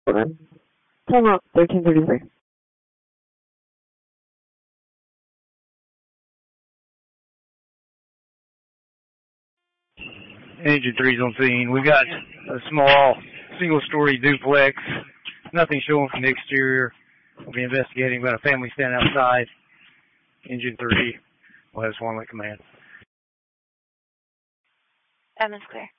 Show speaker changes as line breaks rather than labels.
Time out, 1333.
Engine 3's on scene. We got a small single-story duplex. Nothing showing from the exterior. We'll be investigating. We've got a family standing outside. Engine 3 will have Swan Lake Command.
Edmonds clear.